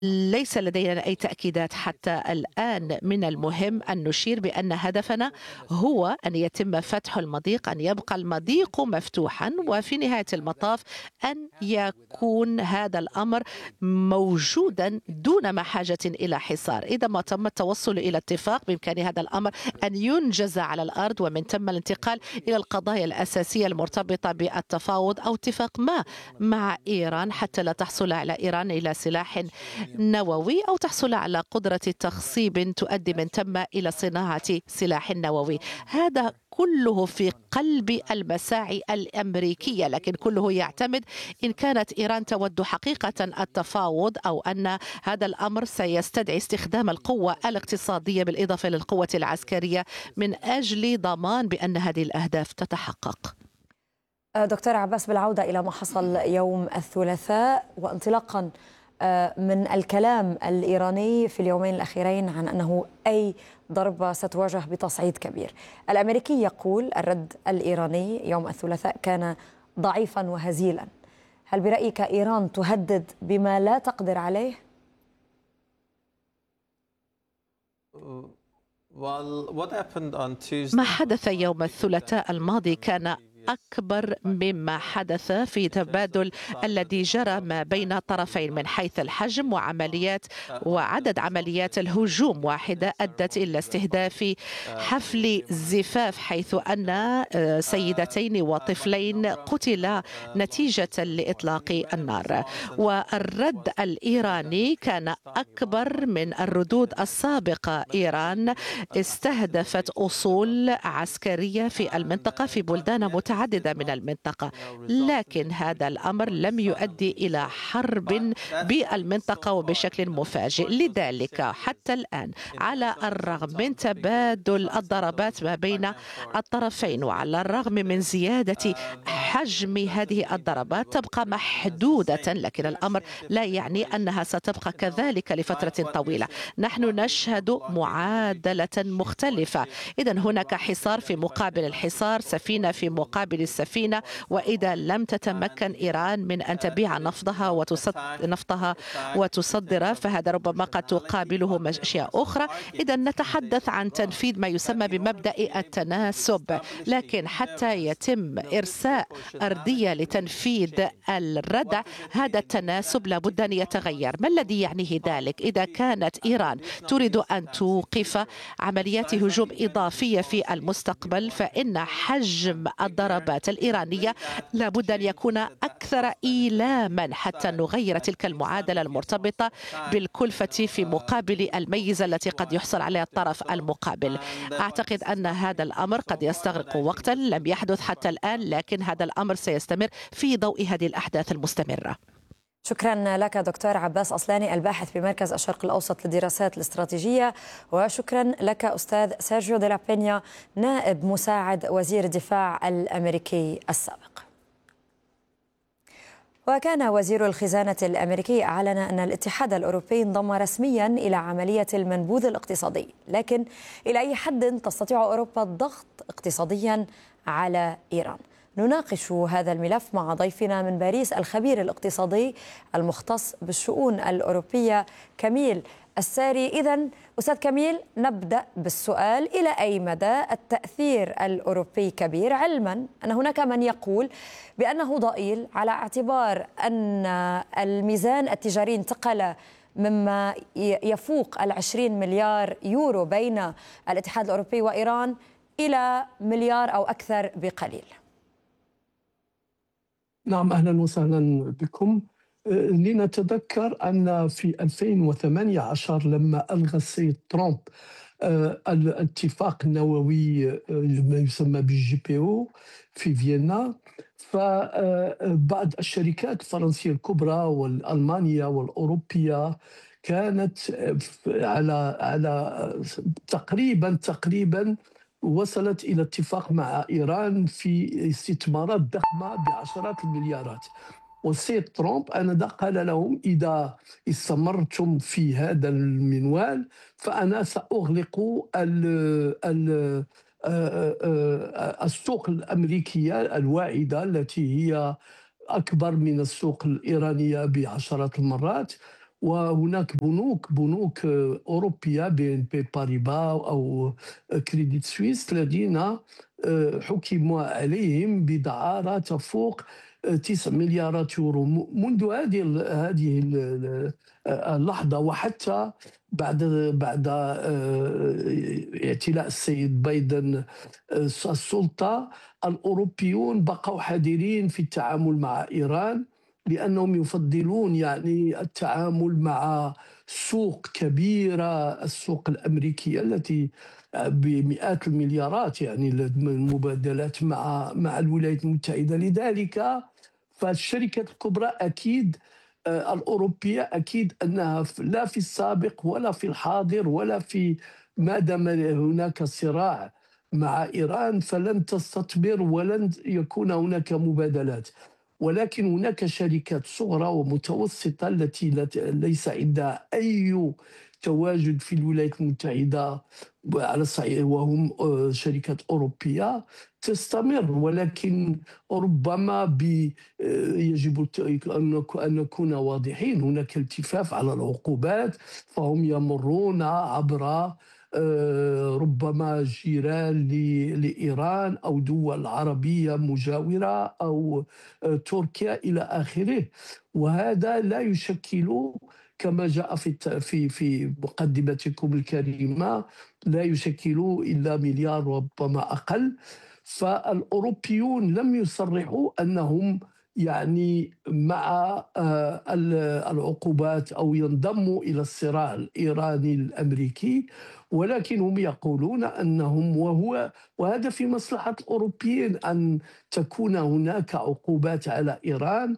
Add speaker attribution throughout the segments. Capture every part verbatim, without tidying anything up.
Speaker 1: ليس لدينا أي تأكيدات حتى الآن. من المهم أن نشير بأن هدفنا هو أن يتم فتح المضيق، أن يبقى المضيق مفتوحا، وفي نهاية المطاف أن يكون هذا الأمر موجودا دون ما حاجة إلى حصار. إذا ما تم التوصل إلى اتفاق بإمكان هذا الأمر أن ينجز على الأرض، ومن ثم الانتقال إلى القضايا الأساسية المرتبطة بالتفاوض أو اتفاق ما مع إيران حتى لا تحصل على إيران إلى سلاح نووي أو تحصل على قدرة تخصيب تؤدي من ثم إلى صناعة سلاح نووي. هذا كله في قلب المساعي الأمريكية، لكن كله يعتمد إن كانت إيران تود حقيقة التفاوض أو أن هذا الأمر سيستدعي استخدام القوة الاقتصادية بالإضافة للقوة العسكرية من أجل ضمان بأن هذه الأهداف تتحقق.
Speaker 2: دكتور عباس، بالعودة إلى ما حصل يوم الثلاثاء وانطلاقا من الكلام الإيراني في اليومين الأخيرين عن أنه أي ضربة ستواجه بتصعيد كبير، الأمريكي يقول الرد الإيراني يوم الثلاثاء كان ضعيفا وهزيلا. هل برأيك إيران تهدد بما لا تقدر عليه؟
Speaker 1: ما حدث يوم الثلاثاء الماضي كان أكبر مما حدث في تبادل الذي جرى ما بين طرفين من حيث الحجم وعمليات وعدد عمليات الهجوم واحدة أدت إلى استهداف حفل زفاف، حيث أن سيدتين وطفلين قتلا نتيجة لإطلاق النار. والرد الإيراني كان أكبر من الردود السابقة. إيران استهدفت أصول عسكرية في المنطقة في بلدان متعددة متعددة من المنطقة، لكن هذا الأمر لم يؤدي إلى حرب بالمنطقة وبشكل مفاجئ. لذلك حتى الآن على الرغم من تبادل الضربات ما بين الطرفين وعلى الرغم من زيادة حجم هذه الضربات تبقى محدودة، لكن الأمر لا يعني أنها ستبقى كذلك لفترة طويلة. نحن نشهد معادلة مختلفة. إذن هناك حصار في مقابل الحصار، سفينة في مقابل السفينة، وإذا لم تتمكن إيران من أن تبيع نفطها نفطها وتصدر، فهذا ربما قد تقابله أشياء أخرى. إذا نتحدث عن تنفيذ ما يسمى بمبدأ التناسب، لكن حتى يتم إرساء أرضية لتنفيذ الردع، هذا التناسب لابد أن يتغير. ما الذي يعنيه ذلك؟ إذا كانت إيران تريد أن توقف عمليات هجوم إضافية في المستقبل، فإن حجم الضربات الإيرانية لابد أن يكون أكثر إيلاما حتى نغير تلك المعادلة المرتبطة بالكلفة في مقابل الميزة التي قد يحصل عليها الطرف المقابل. أعتقد أن هذا الأمر قد يستغرق وقتا لم يحدث حتى الآن، لكن هذا الأمر سيستمر في ضوء هذه الأحداث المستمرة.
Speaker 2: شكرا لك دكتور عباس أصلاني، الباحث بمركز الشرق الأوسط للدراسات الاستراتيجية، وشكرا لك أستاذ سيرجيو دي لا بينيا، نائب مساعد وزير الدفاع الأمريكي السابق. وكان وزير الخزانة الأمريكي أعلن أن الاتحاد الأوروبي انضم رسميا إلى عملية المنبوذ الاقتصادي، لكن إلى أي حد تستطيع أوروبا الضغط اقتصاديا على إيران؟ نناقش هذا الملف مع ضيفنا من باريس الخبير الاقتصادي المختص بالشؤون الأوروبية كميل الساري. إذن أستاذ كميل، نبدأ بالسؤال: إلى أي مدى التأثير الأوروبي كبير، علما أن هناك من يقول بأنه ضئيل على اعتبار أن الميزان التجاري انتقل مما يفوق العشرين مليار يورو بين الاتحاد الأوروبي وإيران إلى مليار أو أكثر بقليل؟
Speaker 3: نعم، أهلا وسهلا بكم. لنتذكر أن في ألفين وثمانية عشر لما ألغى السيد ترامب الاتفاق النووي ما يسمى بالجي بي أو في فيينا، فبعض الشركات الفرنسية الكبرى والألمانية والأوروبية كانت على على تقريبا تقريبا وصلت إلى اتفاق مع إيران في استثمارات ضخمة بعشرات المليارات. والسيد ترامب أنا قال لهم: إذا استمرتم في هذا المنوال فأنا سأغلق ال ال السوق الأمريكية الواعدة التي هي أكبر من السوق الإيرانية بعشرات المرات، وهناك بنوك بنوك أوروبية بي إن بي باريبا أو كريديت سويس الذين آه، حكم عليهم بدعارة تفوق آه، تسع مليارات يورو منذ هذه ال- هذه ال- اللحظة، وحتى بعد بعد آه، اعتلاء السيد بايدن آه، السلطة، الأوروبيون بقوا حذرين في التعامل مع إيران، لأنهم يفضلون يعني التعامل مع سوق كبيرة، السوق الأمريكية التي بمئات المليارات يعني المبادلات مع مع الولايات المتحدة. لذلك فالشركات الكبرى أكيد آه، الأوروبية أكيد أنها لا في السابق ولا في الحاضر ولا في ما دام هناك صراع مع إيران فلن تستثمر ولن يكون هناك مبادلات. ولكن هناك شركات صغرى ومتوسطة التي ليس عندها أي تواجد في الولايات المتحدة على الصعيد، وهم شركات أوروبية تستمر، ولكن ربما ب يجب أن نكون واضحين، هناك التفاف على العقوبات، فهم يمرون عبر ربما جيران لإيران أو دول عربية مجاورة أو تركيا إلى آخره. وهذا لا يشكل كما جاء في في في مقدمتكم الكريمة لا يشكل إلا مليار ربما أقل. فالأوروبيون لم يصرحوا أنهم يعني مع العقوبات أو ينضموا إلى الصراع الإيراني الأمريكي، ولكن هم يقولون أنهم وهو وهذا في مصلحة الأوروبيين أن تكون هناك عقوبات على إيران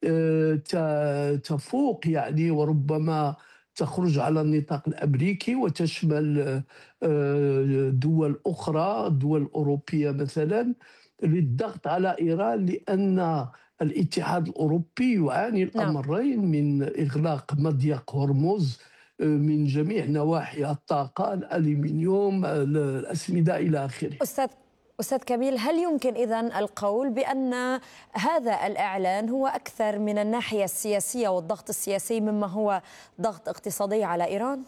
Speaker 3: تفوق يعني وربما تخرج على النطاق الأمريكي وتشمل دول أخرى، دول أوروبية مثلا، للضغط على إيران، لأن الاتحاد الأوروبي يعاني الأمرين من إغلاق مضيق هرمز من جميع نواحي الطاقة، الألمنيوم، الأسمدة إلى آخره.
Speaker 2: أستاذ أستاذ كميل، هل يمكن إذن القول بأن هذا الإعلان هو أكثر من الناحية السياسية والضغط السياسي مما هو ضغط اقتصادي على إيران؟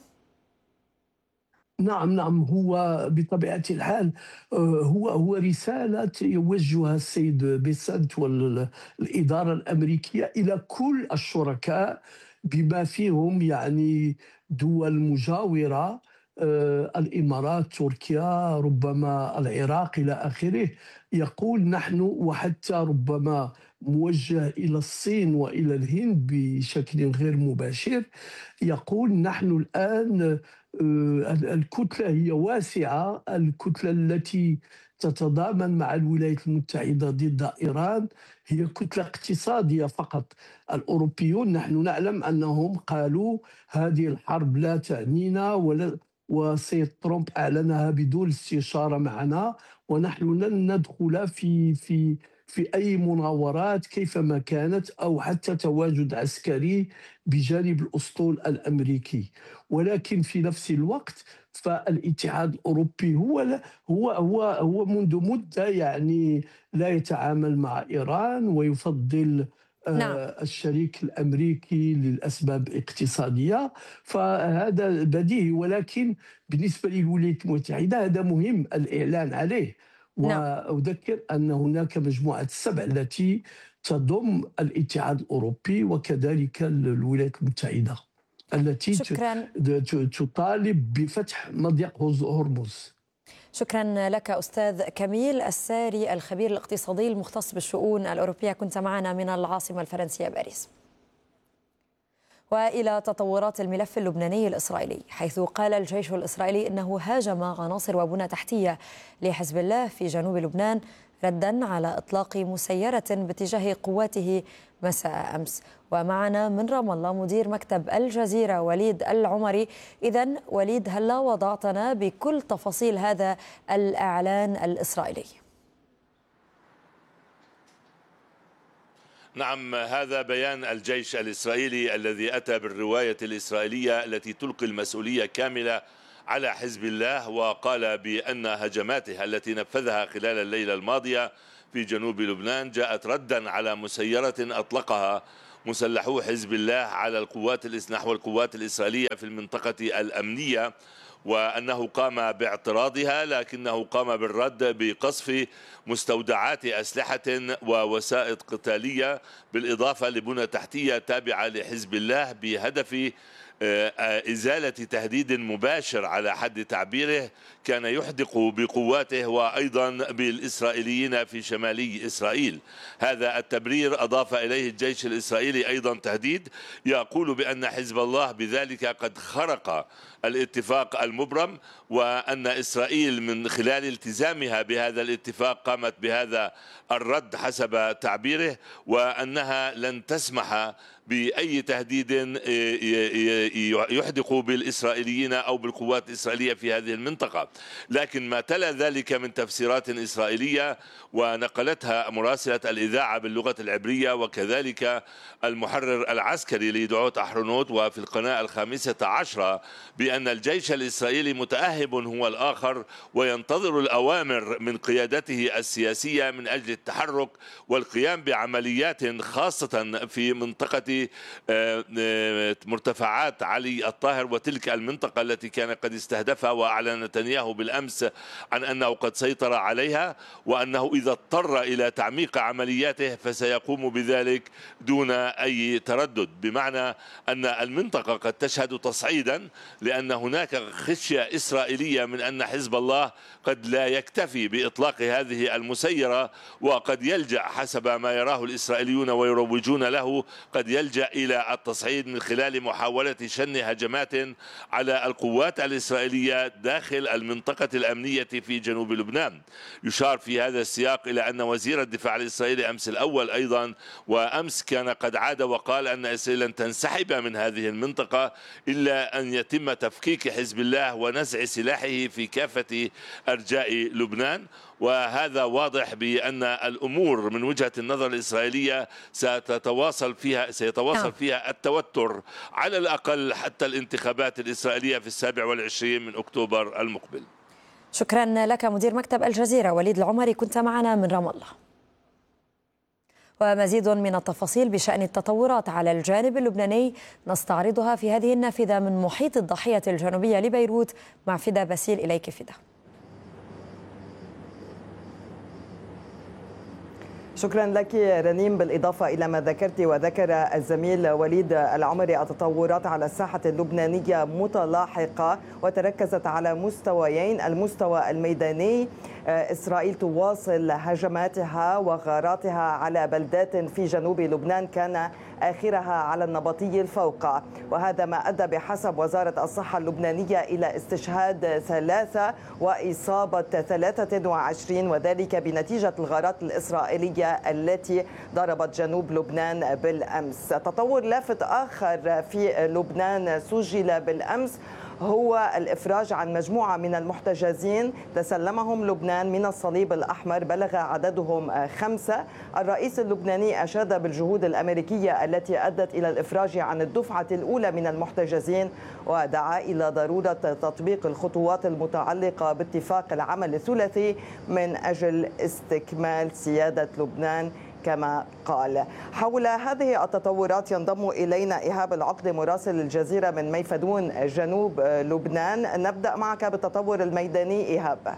Speaker 3: نعم نعم هو بطبيعة الحال هو هو رسالة يوجهها السيد بيسنت والإدارة الأمريكية إلى كل الشركاء بما فيهم يعني دول مجاورة، الإمارات، تركيا، ربما العراق إلى آخره. يقول نحن، وحتى ربما موجه إلى الصين وإلى الهند بشكل غير مباشر، يقول نحن الآن الكتلة هي واسعة، الكتلة التي تتضامن مع الولايات المتحدة ضد إيران هي كتلة اقتصادية فقط. الأوروبيون نحن نعلم أنهم قالوا هذه الحرب لا تعنينا، ولا وسيد ترامب أعلنها بدون استشارة معنا، ونحن لن ندخل في في في أي مناورات كيفما كانت أو حتى تواجد عسكري بجانب الأسطول الأمريكي. ولكن في نفس الوقت فالاتحاد الأوروبي هو هو هو هو منذ مدة يعني لا يتعامل مع إيران ويفضل
Speaker 2: نعم.
Speaker 3: الشريك الأمريكي للأسباب الاقتصادية، فهذا بديهي. ولكن بالنسبة للولايات المتحدة هذا مهم الإعلان عليه.
Speaker 2: نعم.
Speaker 3: وأذكر أن هناك مجموعة السبع التي تضم الاتحاد الأوروبي وكذلك الولايات المتحدة التي
Speaker 2: شكرا.
Speaker 3: تطالب بفتح مضيق هرمز.
Speaker 2: شكرا لك أستاذ كميل الساري الخبير الاقتصادي المختص بالشؤون الأوروبية، كنت معنا من العاصمة الفرنسية باريس. وإلى تطورات الملف اللبناني الإسرائيلي، حيث قال الجيش الإسرائيلي إنه هاجم عناصر وبنى تحتية لحزب الله في جنوب لبنان ردا على إطلاق مسيرة باتجاه قواته مساء أمس. ومعنا من رام الله مدير مكتب الجزيرة وليد العمري. إذن وليد، هلا وضعتنا بكل تفاصيل هذا الإعلان الإسرائيلي؟
Speaker 4: نعم، هذا بيان الجيش الإسرائيلي الذي أتى بالرواية الإسرائيلية التي تلقي المسؤولية كاملة على حزب الله، وقال بأن هجماته التي نفذها خلال الليلة الماضية في جنوب لبنان جاءت ردا على مسيرة أطلقها مسلحو حزب الله على القوات نحو القوات الإسرائيلية في المنطقة الأمنية، وأنه قام باعتراضها لكنه قام بالرد بقصف مستودعات أسلحة ووسائط قتالية بالإضافة لبنى تحتية تابعة لحزب الله بهدف إزالة تهديد مباشر على حد تعبيره كان يحدق بقواته وأيضا بالإسرائيليين في شمالي إسرائيل. هذا التبرير أضاف إليه الجيش الإسرائيلي أيضا تهديد يقول بأن حزب الله بذلك قد خرق الاتفاق المبرم، وأن إسرائيل من خلال التزامها بهذا الاتفاق قامت بهذا الرد حسب تعبيره، وأنها لن تسمح بأي تهديد يحدق بالإسرائيليين أو بالقوات الإسرائيلية في هذه المنطقة. لكن ما تلا ذلك من تفسيرات إسرائيلية ونقلتها مراسلة الإذاعة باللغة العبرية وكذلك المحرر العسكري لدعوت أحرنوت وفي القناة الخامسة عشرة بأن الجيش الإسرائيلي متأهب هو الآخر وينتظر الأوامر من قيادته السياسية من أجل التحرك والقيام بعمليات خاصة في منطقة مرتفعات علي الطاهر وتلك المنطقة التي كان قد استهدفها وأعلن نتنياهو بالأمس عن أنه قد سيطر عليها، وأنه إذا اضطر إلى تعميق عملياته فسيقوم بذلك دون أي تردد، بمعنى أن المنطقة قد تشهد تصعيدا لأن هناك خشية إسرائيلية من أن حزب الله قد لا يكتفي بإطلاق هذه المسيرة وقد يلجأ حسب ما يراه الإسرائيليون ويروجون له قد يلجأ إلى التصعيد من خلال محاولة شن هجمات على القوات الإسرائيلية داخل المنطقة الأمنية في جنوب لبنان. يشار في هذا السياق إلى أن وزير الدفاع الإسرائيلي أمس الأول أيضا وأمس كان قد عاد وقال أن إسرائيل لن تنسحب من هذه المنطقة إلا أن يتم تفكيك حزب الله ونزع سلاحه في كافة أرجاء لبنان. وهذا واضح بأن الأمور من وجهة النظر الإسرائيلية ستتواصل فيها سيتواصل فيها التوتر على الأقل حتى الانتخابات الإسرائيلية في السابع والعشرين من أكتوبر المقبل.
Speaker 2: شكرا لك مدير مكتب الجزيرة وليد العمري، كنت معنا من رام الله. ومزيد من التفاصيل بشأن التطورات على الجانب اللبناني نستعرضها في هذه النافذة من محيط الضاحية الجنوبية لبيروت مع فدا باسيل. إليك فدا.
Speaker 5: شكرا لك رنيم. بالإضافة إلى ما ذكرت وذكر الزميل وليد العمري، التطورات على الساحة اللبنانية متلاحقة وتركزت على مستويين. المستوى الميداني، إسرائيل تواصل هجماتها وغاراتها على بلدات في جنوب لبنان كان آخرها على النبطي الفوقع، وهذا ما أدى بحسب وزارة الصحة اللبنانية إلى استشهاد ثلاثة وإصابة ثلاثة وعشرين، وذلك بنتيجة الغارات الإسرائيلية التي ضربت جنوب لبنان بالأمس. تطور لافت آخر في لبنان سجل بالأمس هو الإفراج عن مجموعة من المحتجزين تسلمهم لبنان من الصليب الأحمر، بلغ عددهم خمسة. الرئيس اللبناني أشاد بالجهود الأمريكية التي أدت إلى الإفراج عن الدفعة الأولى من المحتجزين، ودعا إلى ضرورة تطبيق الخطوات المتعلقة باتفاق العمل الثلاثي من أجل استكمال سيادة لبنان كما قال. حول هذه التطورات ينضم إلينا إيهاب العقد مراسل الجزيرة من ميفدون جنوب لبنان. نبدأ معك بالتطور الميداني إيهاب.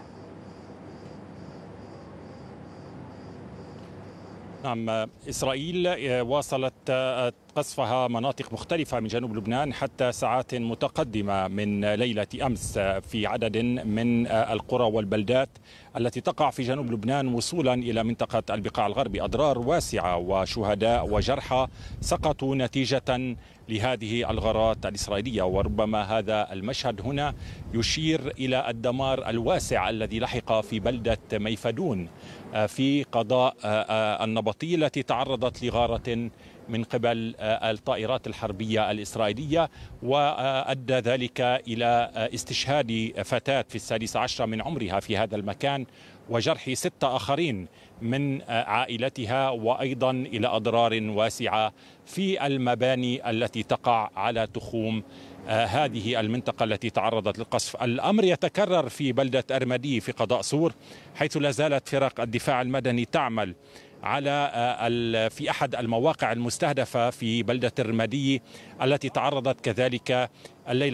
Speaker 6: نعم، إسرائيل واصلت قصفها مناطق مختلفة من جنوب لبنان حتى ساعات متقدمة من ليلة أمس في عدد من القرى والبلدات التي تقع في جنوب لبنان وصولا إلى منطقة البقاع الغربي. أضرار واسعة وشهداء وجرحى سقطوا نتيجة لهذه الغارات الإسرائيلية، وربما هذا المشهد هنا يشير إلى الدمار الواسع الذي لحق في بلدة ميفدون في قضاء النبطي التي تعرضت لغارة من قبل الطائرات الحربية الإسرائيلية، وأدى ذلك إلى استشهاد فتاة في السادسة عشرة من عمرها في هذا المكان وجرح ستة آخرين من عائلتها، وأيضا إلى أضرار واسعة في المباني التي تقع على تخوم هذه المنطقة التي تعرضت للقصف. الأمر يتكرر في بلدة أرمدي في قضاء صور، حيث لا زالت فرق الدفاع المدني تعمل على في أحد المواقع المستهدفة في بلدة الرمادي التي تعرضت كذلك الليلة